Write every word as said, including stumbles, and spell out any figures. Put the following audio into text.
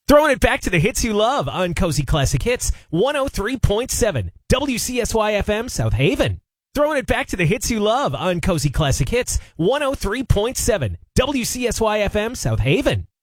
Throwing it back to the hits you love on Cozy Classic Hits, one oh three point seven W C S Y F M South Haven. Throwing it back to the hits you love on Cozy Classic Hits, one oh three point seven W C S Y F M South Haven.